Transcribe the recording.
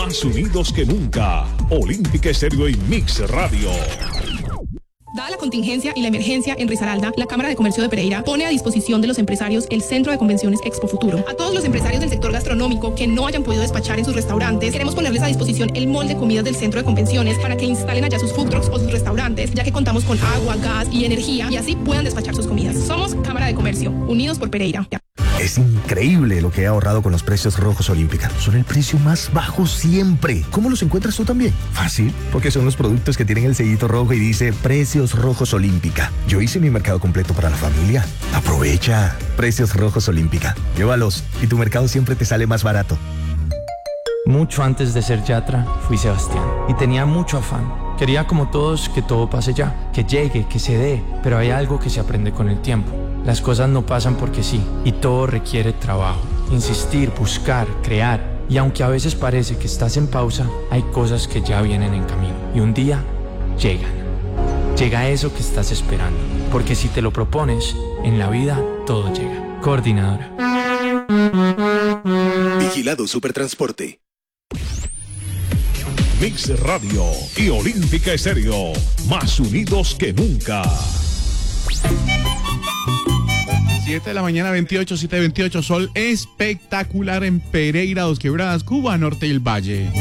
más unidos que nunca. Olímpica Estéreo y Mix Radio. Dada la contingencia y la emergencia en Risaralda, la Cámara de Comercio de Pereira pone a disposición de los empresarios el Centro de Convenciones Expo Futuro. A todos los empresarios del sector gastronómico que no hayan podido despachar en sus restaurantes, queremos ponerles a disposición el mall de comidas del Centro de Convenciones para que instalen allá sus food trucks o sus restaurantes, ya que contamos con agua, gas y energía, y así puedan despachar sus comidas. Somos Cámara de Comercio, unidos por Pereira. Es increíble lo que he ahorrado con los precios Rojos Olímpica. Son el precio más bajo siempre. ¿Cómo los encuentras tú también? Fácil, porque son los productos que tienen el sellito rojo y dice Precios Rojos Olímpica. Yo hice mi mercado completo para la familia. Aprovecha. Precios Rojos Olímpica. Llévalos y tu mercado siempre te sale más barato. Mucho antes de ser Yatra, fui Sebastián y tenía mucho afán. Quería como todos que todo pase ya, que llegue, que se dé, pero hay algo que se aprende con el tiempo. Las cosas no pasan porque sí, y todo requiere trabajo, insistir, buscar, crear. Y aunque a veces parece que estás en pausa, hay cosas que ya vienen en camino. Y un día llegan. Llega eso que estás esperando. Porque si te lo propones, en la vida todo llega. Coordinadora. Vigilado Supertransporte. Mix Radio y Olímpica Estéreo, más unidos que nunca. 7 de la mañana, 28, 7:28, sol espectacular en Pereira, Dos Quebradas, Cuba, Norte y el Valle.